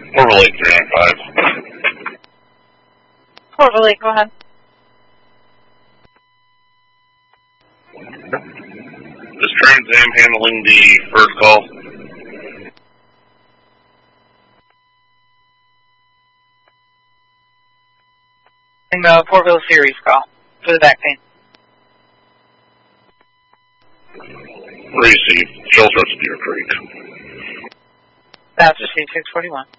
Corval Lake 395. Corval Lake, go ahead. Is Trans Am handling the first call? In the Portville series call for the back pain. Receive. Shell starts Deer Creek. That's received 641.